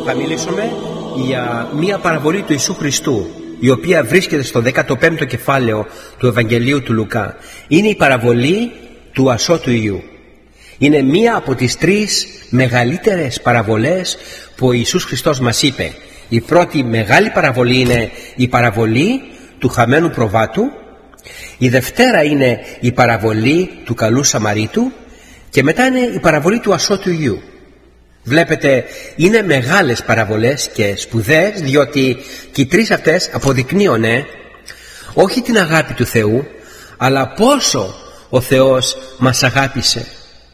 Θα μιλήσουμε για μία παραβολή του Ιησού Χριστού, η οποία βρίσκεται στο 15ο κεφάλαιο του Ευαγγελίου του Λουκά. Είναι η παραβολή του ασώτου Ιού. Είναι μία από τις τρεις μεγαλύτερες παραβολές που ο Ιησούς Χριστός μας είπε. Η πρώτη μεγάλη παραβολή είναι η παραβολή του χαμένου προβάτου. Η δευτέρα είναι η παραβολή του καλού Σαμαρίτου. Και μετά είναι η παραβολή του ασώτου Ιού. Βλέπετε, είναι μεγάλες παραβολές και σπουδαίες, διότι και οι τρεις αυτές αποδεικνύουν όχι την αγάπη του Θεού, αλλά πόσο ο Θεός μας αγάπησε.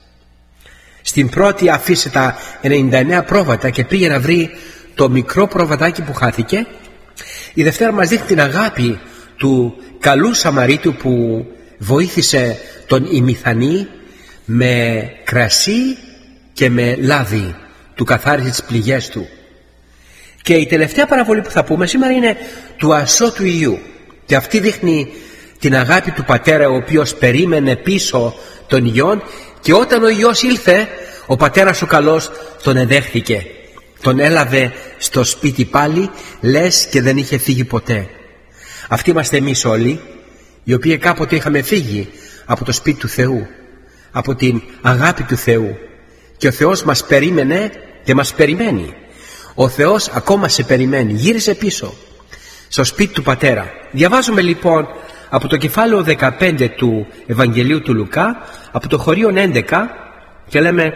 Στην πρώτη αφήσε τα 99 πρόβατα και πήγε να βρει το μικρό προβατάκι που χάθηκε. Η δευτέρα μας δείχνει την αγάπη του καλού Σαμαρίτου που βοήθησε τον ημιθανή με κρασί και με λάδι, του καθάρισε τις πληγές του. Και η τελευταία παραβολή που θα πούμε σήμερα είναι του ασώτου Ιού, και αυτή δείχνει την αγάπη του πατέρα, ο οποίος περίμενε πίσω τον Υιόν, και όταν ο Υιός ήλθε, ο πατέρας ο καλός τον εδέχθηκε, τον έλαβε στο σπίτι πάλι, λες και δεν είχε φύγει ποτέ. Αυτοί είμαστε εμείς όλοι, οι οποίοι κάποτε είχαμε φύγει από το σπίτι του Θεού, από την αγάπη του Θεού, και ο Θεός μας περίμενε και μας περιμένει. Ο Θεός ακόμα σε περιμένει. Γύρισε πίσω στο σπίτι του πατέρα. Διαβάζουμε λοιπόν από το κεφάλαιο 15 του Ευαγγελίου του Λουκά, από το χωρίον 11, και λέμε: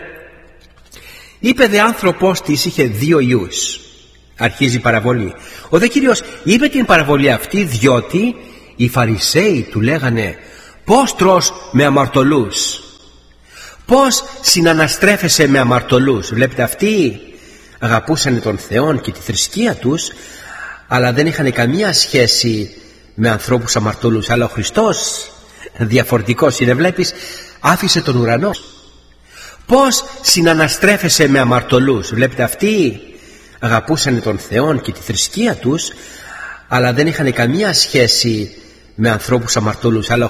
είπε δε άνθρωπος της είχε 2 ιούς. Αρχίζει η παραβολή. Ο δε Κύριος είπε την παραβολή αυτή διότι οι Φαρισαίοι του λέγανε: πώς τρως με αμαρτωλούς, πώς συναναστρέφεσαι με αμαρτωλούς. Βλέπετε, αυτοί αγαπούσαν τον Θεό και τη θρησκεία τους, αλλά δεν είχαν καμία σχέση με ανθρώπους αμαρτωλούς. Αλλά ο Χριστός διαφορετικός είναι. Βλέπεις, άφησε τον ουρανό. Πώς συναναστρέφεσαι με αμαρτωλούς. Βλέπετε, αυτοί αγαπούσαν τον Θεό και τη θρησκεία τους, αλλά δεν είχαν καμία σχέση με ανθρώπους αμαρτωλούς. Αλλά